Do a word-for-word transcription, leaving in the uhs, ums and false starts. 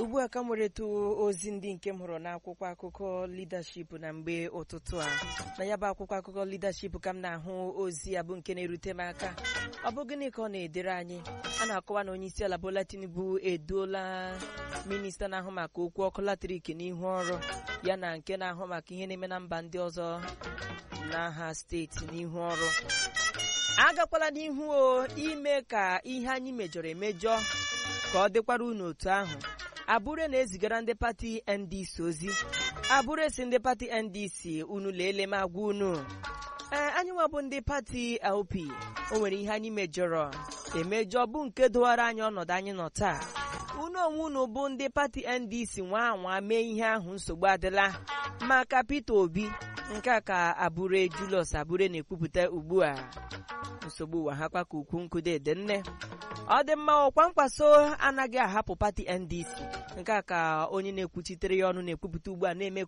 ugbu a ka m were etu ozi ndị nke m hụrụ n'akwụkwọ akụkọ leadership na mgbe ụtụtụ a na ya bụ akwụkwọ akụkọ leadership ka m na-ahụ ozi ya bụ nke na-erute m aka. Ọ bụ gịnị ka ọ na-edere anyị? A na-akọwa na onye isi ala Bola Tinubu eduola minista na-ahụ maka okwu ọkụ latrik n'ihu ọrụ ya na nke na-ahụ maka ihe na-eme na mba ndị ọzọ n'aha steeti n'ihu ọrụ. Agakwala n'ihu o ime ka ihe anyị mejọrọ emejọ ka ọ dịkwara unu otu ahụ. Abure na-ezigara ndị pati N D C ozi. Abure si ndị pati N D C unu leele m agwa unu. Ee, anyị nwabụ ndị pati L P o nwere ihe anyị mejọrọ emejọ bụ nke dowara anyị ọnọdụ anyị nọ taa. Unu onwe unu bụ ndị pati N D C nwa anwa mee ihe ahụ nsogbu adịla maka Peter Obi. Nke a ka Abure Julius Abure na-ekwupụta ugbu a. Nsogbu ụwa ha kwa ka ukwu nkude dị nne. Ọ dị mma ọkwa nkwaso anaghị ahapụ pati N D C. Nke a ka onye na-ekwuchitere ya ọnụ na-ekwupụta ugbu a na-eme